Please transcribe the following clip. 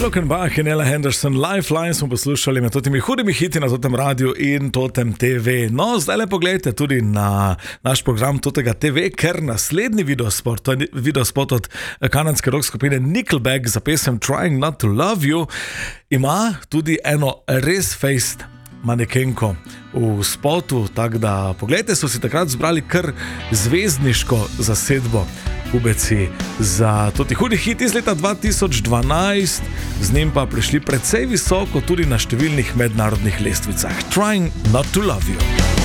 Glockenbach in Ella Henderson, Lifeline smo poslušali med totimi hudimi hiti na totem radiju in totem TV. No, zdaj le pogledajte tudi na naš program totega TV, ker naslednji videospot, to je videospot od kanadske rock skupine Nickelback za pesem Trying Not To Love You, ima tudi eno res fejst manekenko v spotu, tako da pogledajte, so si takrat zbrali kar zvezdniško zasedbo Pubeci za toti hudi hit iz leta 2012, z njim pa prišli precej visoko tudi na številnih mednarodnih lestvicah. Trying Not To Love You.